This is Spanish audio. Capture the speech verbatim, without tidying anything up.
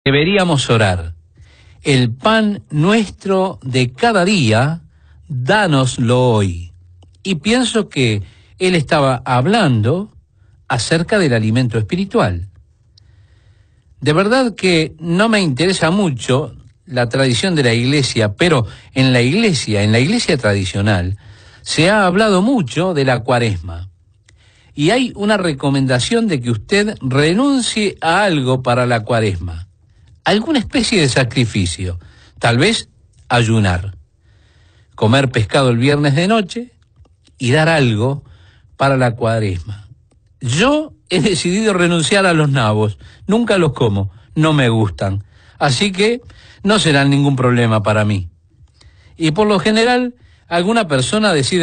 Deberíamos orar. El pan nuestro de cada día, dánoslo hoy. Y pienso que él estaba hablando acerca del alimento espiritual. De verdad que no me interesa mucho la tradición de la iglesia, pero en la iglesia, en la iglesia tradicional, se ha hablado mucho de la cuaresma. Y hay una recomendación de que usted renuncie a algo para la cuaresma. Alguna especie de sacrificio, tal vez ayunar, comer pescado el viernes de noche y dar algo para la cuaresma. Yo he decidido renunciar a los nabos, nunca los como, no me gustan, así que no serán ningún problema para mí. Y por lo general, alguna persona decide